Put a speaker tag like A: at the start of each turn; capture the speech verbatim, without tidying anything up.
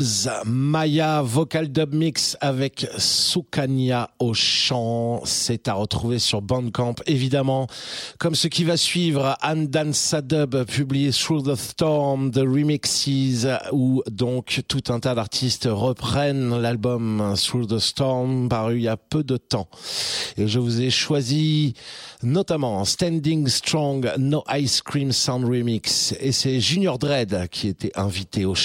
A: Dubs, Maya Vocal Dub Mix avec Sukanya au chant. C'est à retrouver sur Bandcamp, évidemment. Comme ce qui va suivre, Andansa Dub, publié Through the Storm, The Remixes, où donc tout un tas d'artistes reprennent l'album Through the Storm, paru il y a peu de temps. Et je vous ai choisi notamment Standing Strong, No Ice Cream Sound Remix. Et c'est Junior Dread qui était invité au